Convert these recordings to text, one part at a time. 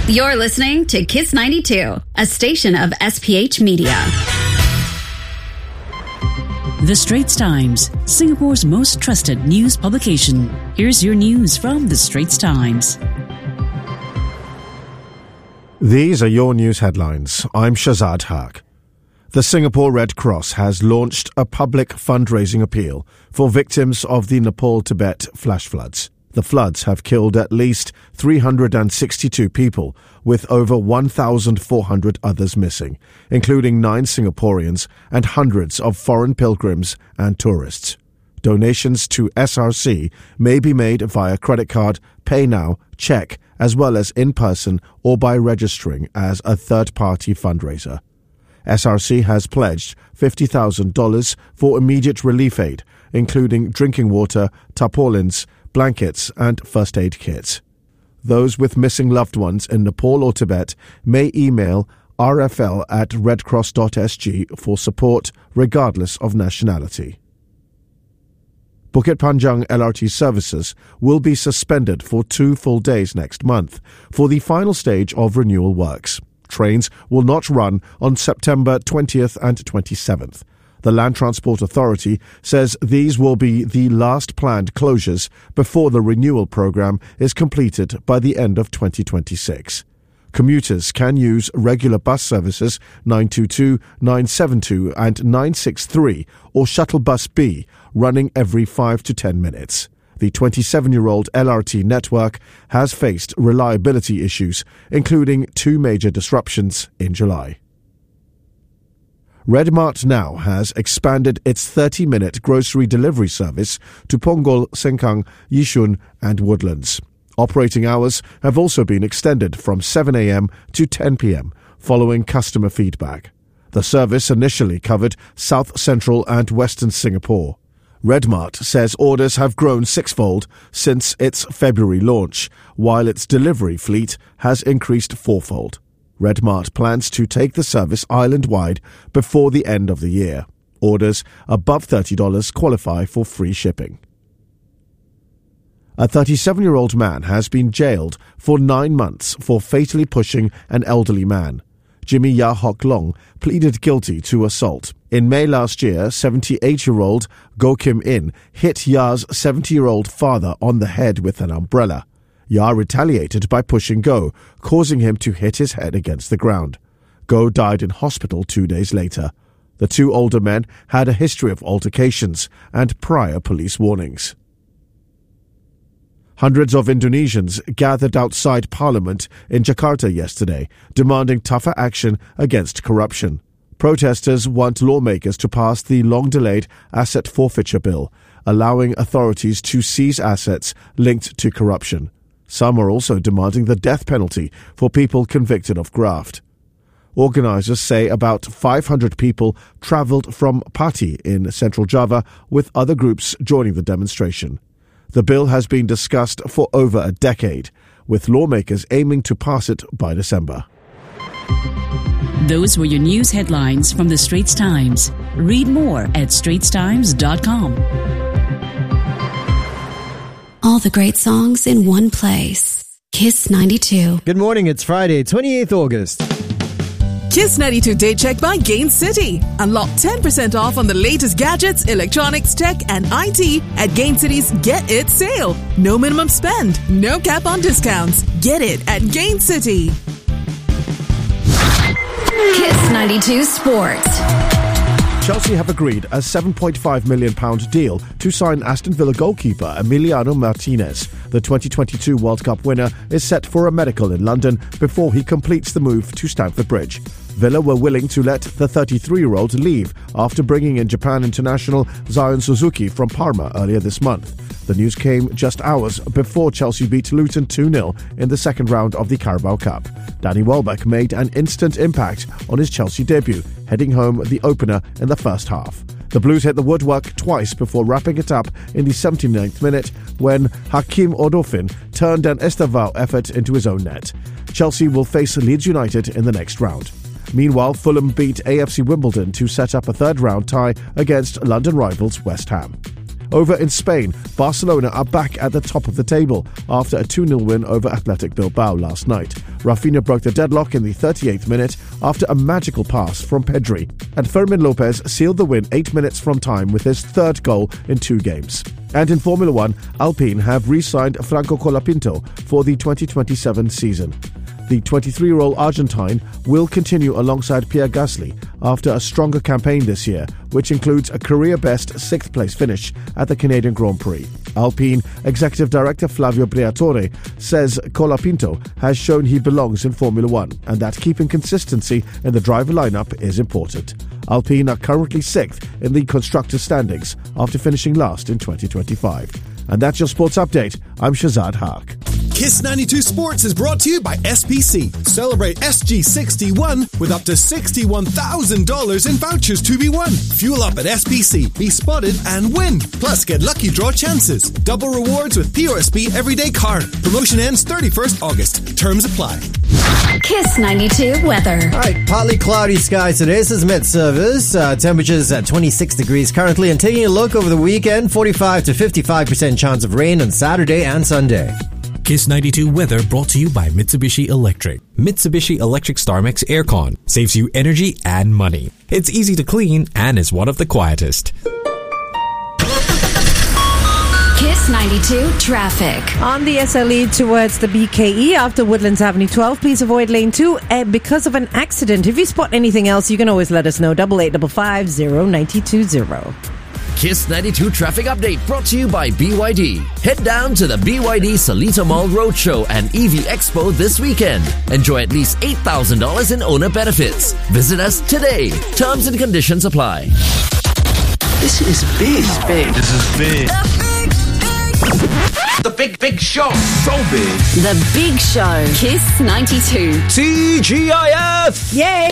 You're listening to Kiss 92, a station of SPH Media. The Straits Times, Singapore's most trusted news publication. Here's your news from The Straits Times. These are your news headlines. I'm Shazad Haq. The Singapore Red Cross has launched a public fundraising appeal for victims of the Nepal-Tibet flash floods. The floods have killed at least 362 people, with over 1,400 others missing, including 9 Singaporeans and hundreds of foreign pilgrims and tourists. Donations to SRC may be made via credit card, pay now, cheque, as well as in person or by registering as a third-party fundraiser. SRC has pledged $50,000 for immediate relief aid, including drinking water, tarpaulins, blankets and first aid kits. Those with missing loved ones in Nepal or Tibet may email rfl@redcross.sg for support regardless of nationality. Bukit Panjang LRT services will be suspended for 2 full days next month for the final stage of renewal works. Trains will not run on September 20th and 27th. The Land Transport Authority says these will be the last planned closures before the renewal program is completed by the end of 2026. Commuters can use regular bus services 922, 972 and 963 or Shuttle Bus B running every 5 to 10 minutes. The 27-year-old LRT network has faced reliability issues, including 2 major disruptions in July. Redmart now has expanded its 30-minute grocery delivery service to Punggol, Sengkang, Yishun and Woodlands. Operating hours have also been extended from 7 a.m. to 10 p.m. following customer feedback. The service initially covered South Central and Western Singapore. Redmart says orders have grown 6-fold since its February launch, while its delivery fleet has increased 4-fold. Redmart plans to take the service island-wide before the end of the year. Orders above $30 qualify for free shipping. A 37-year-old man has been jailed for 9 months for fatally pushing an elderly man. Jimmy Ya Hock Long pleaded guilty to assault. In May last year, 78-year-old Go Kim In hit Ya's 70-year-old father on the head with an umbrella. Ya retaliated by pushing Go, causing him to hit his head against the ground. Go died in hospital 2 days later. The 2 older men had a history of altercations and prior police warnings. Hundreds of Indonesians gathered outside Parliament in Jakarta yesterday, demanding tougher action against corruption. Protesters want lawmakers to pass the long-delayed asset forfeiture bill, allowing authorities to seize assets linked to corruption. Some are also demanding the death penalty for people convicted of graft. Organisers say about 500 people travelled from Pati in Central Java, with other groups joining the demonstration. The bill has been discussed for over a decade, with lawmakers aiming to pass it by December. Those were your news headlines from The Straits Times. Read more at straitstimes.com. All the great songs in one place. Kiss 92. Good morning, it's Friday, 28th August. Kiss 92 Day Check by Gain City. Unlock 10% off on the latest gadgets, electronics, tech and IT at Gain City's Get It sale. No minimum spend, no cap on discounts. Get it at Gain City. Kiss 92 Sports. Chelsea have agreed a £7.5 million deal to sign Aston Villa goalkeeper Emiliano Martinez. The 2022 World Cup winner is set for a medical in London before he completes the move to Stamford Bridge. Villa were willing to let the 33-year-old leave after bringing in Japan international Zion Suzuki from Parma earlier this month. The news came just hours before Chelsea beat Luton 2-0 in the second round of the Carabao Cup. Danny Welbeck made an instant impact on his Chelsea debut, heading home the opener in the first half. The Blues hit the woodwork twice before wrapping it up in the 79th minute when Hakim Odofin turned an Estevao effort into his own net. Chelsea will face Leeds United in the next round. Meanwhile, Fulham beat AFC Wimbledon to set up a third-round tie against London rivals West Ham. Over in Spain, Barcelona are back at the top of the table after a 2-0 win over Athletic Bilbao last night. Rafinha broke the deadlock in the 38th minute after a magical pass from Pedri, and Fermin Lopez sealed the win 8 minutes from time with his third goal in 2 games. And in Formula 1, Alpine have re-signed Franco Colapinto for the 2027 season. The 23-year-old Argentine will continue alongside Pierre Gasly after a stronger campaign this year, which includes a career-best 6th-place finish at the Canadian Grand Prix. Alpine Executive Director Flavio Briatore says Colapinto has shown he belongs in Formula 1 and that keeping consistency in the driver lineup is important. Alpine are currently 6th in the constructors' standings after finishing last in 2025. And that's your sports update. I'm Shazad Haq. Kiss 92 Sports is brought to you by SPC. Celebrate SG61 with up to $61,000 in vouchers to be won. Fuel up at SPC, be spotted and win. Plus, get lucky draw chances. Double rewards with POSB Everyday Card. Promotion ends 31st August. Terms apply. Kiss 92 weather. All right, partly cloudy skies today. This is Met Service. Temperatures at 26 degrees currently. And taking a look over the weekend, 45 to 55% chance of rain on Saturday and Sunday. Kiss 92 weather brought to you by Mitsubishi Electric. Mitsubishi Electric StarMax Aircon saves you energy and money. It's easy to clean and is one of the quietest. Kiss 92 traffic. On the SLE towards the BKE after Woodlands Avenue 12, please avoid lane 2 because of an accident. If you spot anything else, you can always let us know. 8855 0920. Kiss 92 traffic update brought to you by BYD. Head down to the BYD Seletar Mall Roadshow and EV Expo this weekend. Enjoy at least $8,000 in owner benefits. Visit us today. Terms and conditions apply. This is big. This is big. The big show. So big. The Big Show. Kiss 92. TGIF! Yay!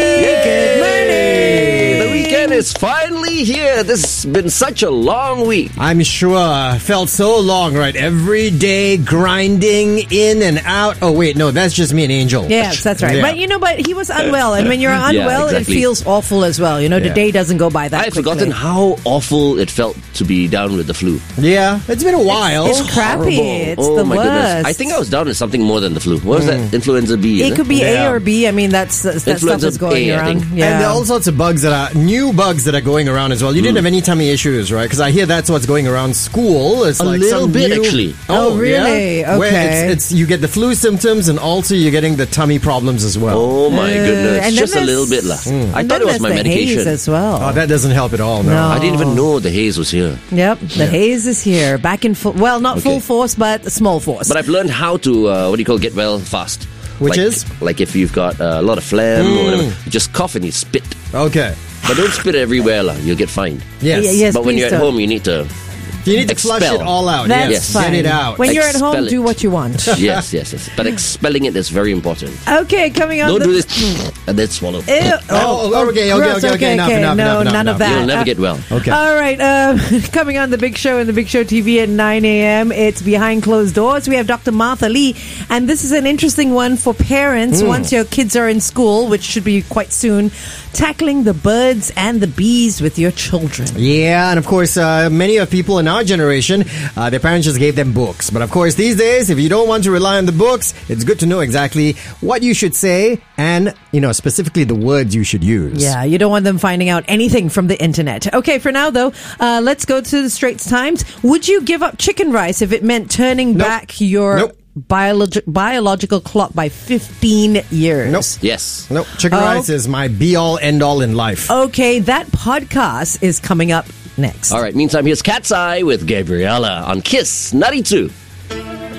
Good morning! The weekend is finally here. This has been such a long week. I'm sure. Felt so long, right? Every day grinding in and out. Oh, wait, no, that's just me and Angel. Yes, that's right. Yeah. But he was unwell. And when you're unwell, exactly. It feels awful as well. You know, the day doesn't go by that I had quickly. forgotten how awful it felt to be down with the flu. Yeah, it's been a while. It's crappy. It's oh the my worst. goodness. I think I was down with something more than the flu. What was that? Influenza B. It could be A or B. I mean, that stuff is going A, I around. think. Yeah. And there are all sorts of bugs new bugs that are going around as well. You didn't have any tummy issues, right? Because I hear that's what's going around school. It's A like little some bit, new... actually. Oh, really? Yeah? Where Okay. it's you get the flu symptoms and also you're getting the tummy problems as well. Oh my goodness. and then Just a there's- little bit. I And thought then it was there's my the medication. haze as well. Oh, that doesn't help at all. No. No. I didn't even know the haze was here. Yep, the haze is here. Back in full, well, not full force, but small force. But I've learned how to, get well fast. Which is? Like if you've got a lot of phlegm or whatever, you just cough and you spit. Okay. But don't spit everywhere, you'll get fined. Yes. Yes, But when please you're at don't. home, you need to... You need to flush Expel. it all out. That's yes. fine. Get it out. When you're at home, Expel it. do what you want. yes. But expelling it is very important. Okay, coming on. Don't do this and then swallow. Ew. Okay. Gross. Enough. No, none of that. You'll never get well. Okay. All right, coming on The Big Show and The Big Show TV at 9 a.m. It's Behind Closed Doors. We have Dr. Martha Lee, and this is an interesting one for parents once your kids are in school, which should be quite soon, tackling the birds and the bees with your children. Yeah, and of course, many of people in our generation, their parents just gave them books. But of course, these days, if you don't want to rely on the books, it's good to know exactly what you should say and, specifically the words you should use. Yeah, you don't want them finding out anything from the internet. Okay, for now, though, let's go to the Straits Times. Would you give up chicken rice if it meant turning back your biological clock by 15 years? Nope. Yes. Nope. Chicken rice is my be-all, end-all in life. Okay, that podcast is coming up next. All right, meantime, here's Cat's Eye with Gabriella on Kiss 92.